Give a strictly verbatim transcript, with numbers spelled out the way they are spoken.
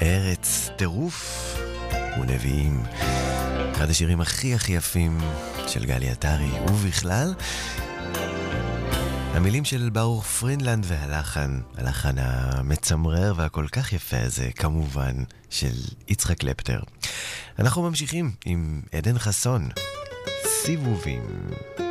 ארץ טירוף ונביאים, אחד השירים הכי הכי יפים של גלי עטרי, ובכלל המילים של ברוך פרינלנד והלחן, הלחן המצמרר והכל כך יפה הזה, כמובן של יצחק קלפטר. אנחנו ממשיכים עם עדן חסון, סיבובים.